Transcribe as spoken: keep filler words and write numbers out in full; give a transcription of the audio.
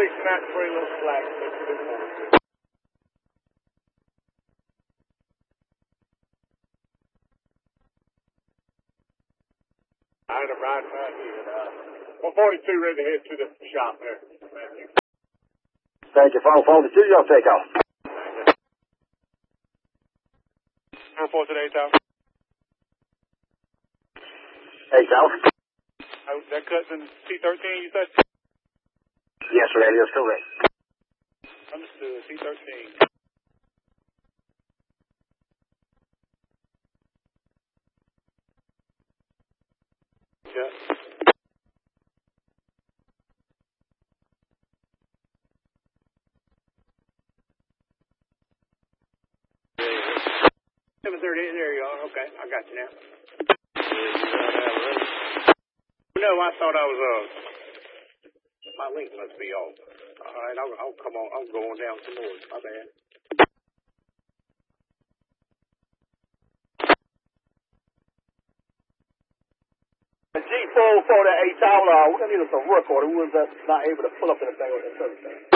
Releasing that three little flag. I had a ride right here. Uh, one forty-two ready to head to the shop there. Thank you. Thank you. Phone forty-two, your takeoff. four four to the eight tower. eight tower. Oh, that cuts in C thirteen, you said? Yes, radio's correct. Understood. C thirteen. Yeah. seven thirty-eight, there you are. Okay, I got you now. No, I thought I was, uh, my link must be off. All right, I'll, I'll come on, I'll go on down some more. My bad. G four four to eight tower, uh, we're going to need some work order. We was uh, not able to pull up anything on the service center.